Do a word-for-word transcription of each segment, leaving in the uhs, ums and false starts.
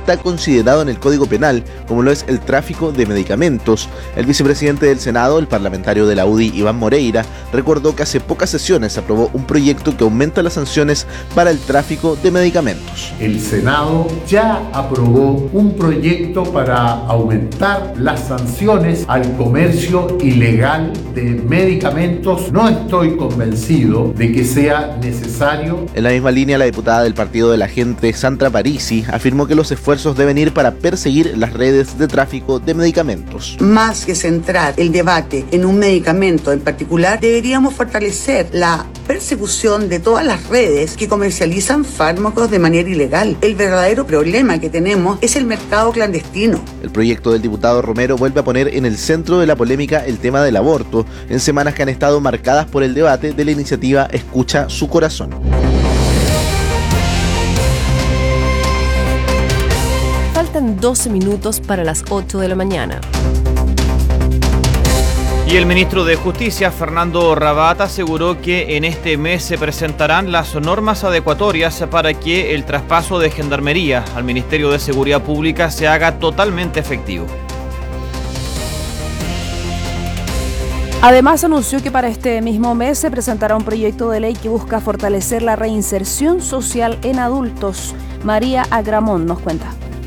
está considerado en el Código Penal, como lo es el tráfico de medicamentos. El vicepresidente del Senado, el parlamentario de la U D I, Iván Moreira, recordó que hace pocas sesiones se aprobó un proyecto que aumenta las sanciones para el tráfico de medicamentos. El Senado ya aprobó un proyecto para aumentar las sanciones al comercio ilegal de medicamentos. No estoy convencido de que sea necesario. En la misma línea, la diputada del Partido de la Gente, Sandra Parisi, afirmó que los esfuerzos deben ir para perseguir las redes de tráfico de medicamentos. Más que centrar el debate en un medicamento en particular, deberíamos fortalecer la persecución de todas las redes que comercializan fármacos de manera ilegal. El verdadero problema que tenemos es el mercado clandestino. El proyecto del diputado Romero vuelve a poner en el centro de la polémica el tema del aborto, en semanas que han estado marcadas por el debate de la iniciativa Escucha su corazón. Faltan doce minutos para las ocho de la mañana. Y el ministro de Justicia, Fernando Rabat, aseguró que en este mes se presentarán las normas adecuatorias para que el traspaso de Gendarmería al Ministerio de Seguridad Pública se haga totalmente efectivo. Además, anunció que para este mismo mes se presentará un proyecto de ley que busca fortalecer la reinserción social en adultos. María Agramón nos cuenta.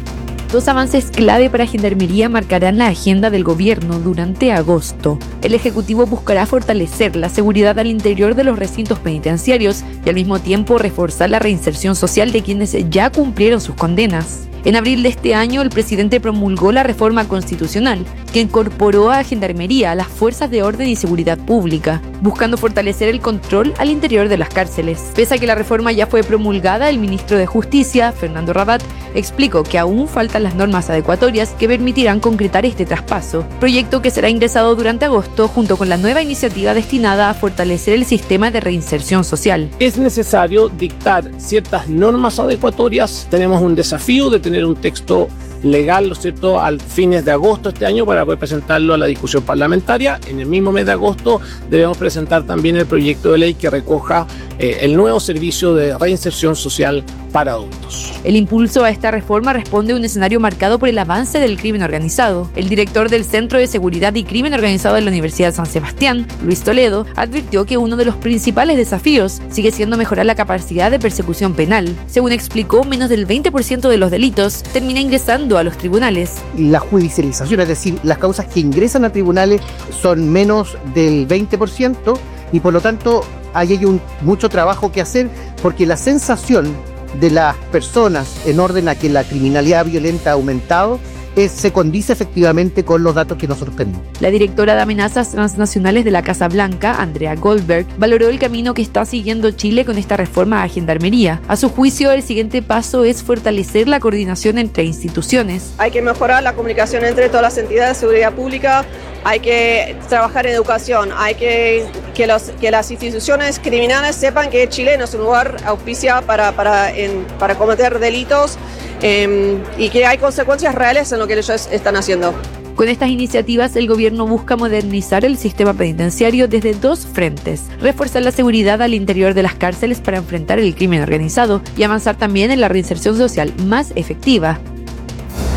Dos avances clave para Gendarmería marcarán la agenda del gobierno durante agosto. El Ejecutivo buscará fortalecer la seguridad al interior de los recintos penitenciarios y al mismo tiempo reforzar la reinserción social de quienes ya cumplieron sus condenas. En abril de este año, el presidente promulgó la reforma constitucional, que incorporó a Gendarmería a las fuerzas de orden y seguridad pública, buscando fortalecer el control al interior de las cárceles. Pese a que la reforma ya fue promulgada, el ministro de Justicia, Fernando Rabat, explicó que aún faltan las normas adecuatorias que permitirán concretar este traspaso, proyecto que será ingresado durante agosto junto con la nueva iniciativa destinada a fortalecer el sistema de reinserción social. Es necesario dictar ciertas normas adecuatorias. Tenemos un desafío de tener un texto legal, ¿no es cierto?, al fines de agosto de este año para poder presentarlo a la discusión parlamentaria. En el mismo mes de agosto debemos presentar también el proyecto de ley que recoja eh, el nuevo servicio de reinserción social para adultos. El impulso a esta reforma responde a un escenario marcado por el avance del crimen organizado. El director del Centro de Seguridad y Crimen Organizado de la Universidad de San Sebastián, Luis Toledo, advirtió que uno de los principales desafíos sigue siendo mejorar la capacidad de persecución penal. Según explicó, menos del veinte por ciento de los delitos termina ingresando a los tribunales. La judicialización, es decir, las causas que ingresan a tribunales son menos del veinte por ciento y por lo tanto hay, hay un, mucho trabajo que hacer porque la sensación de las personas en orden a que la criminalidad violenta ha aumentado Es, se condice efectivamente con los datos que nosotros tenemos. La directora de amenazas transnacionales de la Casa Blanca, Andrea Goldberg, valoró el camino que está siguiendo Chile con esta reforma a Gendarmería. A su juicio, el siguiente paso es fortalecer la coordinación entre instituciones. Hay que mejorar la comunicación entre todas las entidades de seguridad pública, hay que trabajar en educación, hay que que, los, que las instituciones criminales sepan que Chile no es un lugar auspicia para, para, en, para cometer delitos eh, y que hay consecuencias reales en lo que ellos están haciendo. Con estas iniciativas, el gobierno busca modernizar el sistema penitenciario desde dos frentes: reforzar la seguridad al interior de las cárceles para enfrentar el crimen organizado y avanzar también en la reinserción social más efectiva.